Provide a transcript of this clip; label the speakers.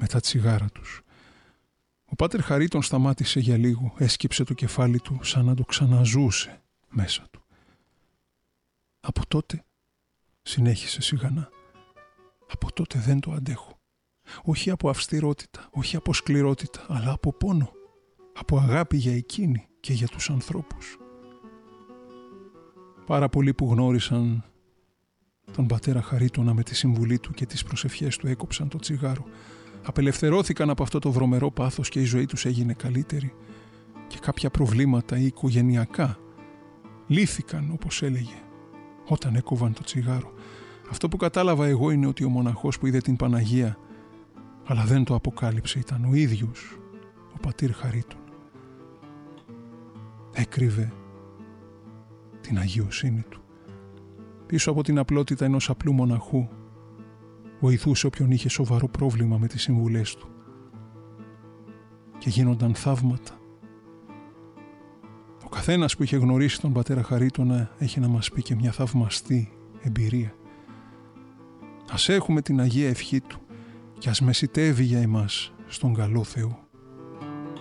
Speaker 1: με τα τσιγάρα τους. Ο πάτερ Χαρίτων σταμάτησε για λίγο, έσκυψε το κεφάλι του σαν να το ξαναζούσε μέσα του. Από τότε, συνέχισε σιγανά, από τότε δεν το αντέχω. Όχι από αυστηρότητα, όχι από σκληρότητα, αλλά από πόνο, από αγάπη για εκείνη και για τους ανθρώπους. Πάρα πολλοί που γνώρισαν τον πατέρα Χαρίτωνα με τη συμβουλή του και τις προσευχές του έκοψαν το τσιγάρο. Απελευθερώθηκαν από αυτό το βρωμερό πάθος και η ζωή τους έγινε καλύτερη και κάποια προβλήματα ή οικογενειακά λύθηκαν, όπως έλεγε, όταν έκοβαν το τσιγάρο. Αυτό που κατάλαβα εγώ είναι ότι ο μοναχός που είδε την Παναγία αλλά δεν το αποκάλυψε ήταν ο ίδιος ο πατήρ Χαρίτων. Έκρυβε την αγιοσύνη του. Πίσω από την απλότητα ενός απλού μοναχού βοηθούσε όποιον είχε σοβαρό πρόβλημα με τις συμβουλές του και γίνονταν θαύματα. Ο καθένας που είχε γνωρίσει τον πατέρα Χαρίτωνα έχει να μας πει και μια θαυμαστή εμπειρία. Ας έχουμε την Αγία Ευχή του και ας μεσιτεύει για εμάς στον καλό Θεό.